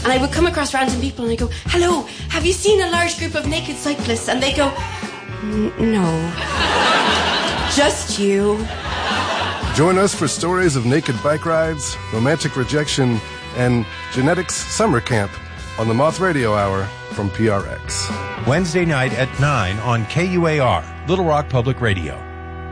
And I would come across random people and I go, hello, have you seen a large group of naked cyclists? And they go, no. Just you. Join us for stories of naked bike rides, romantic rejection, and genetics summer camp on the Moth Radio Hour from PRX. Wednesday night at 9 on KUAR, Little Rock Public Radio.